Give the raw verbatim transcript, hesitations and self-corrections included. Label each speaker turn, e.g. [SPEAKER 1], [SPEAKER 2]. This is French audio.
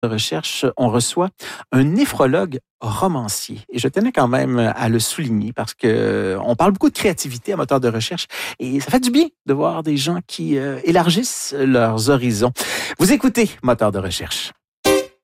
[SPEAKER 1] de recherche, on reçoit un néphrologue romancier. Et je tenais quand même à le souligner parce que euh, on parle beaucoup de créativité à moteur de recherche et ça fait du bien de voir des gens qui euh, élargissent leurs horizons. Vous écoutez Moteur de recherche.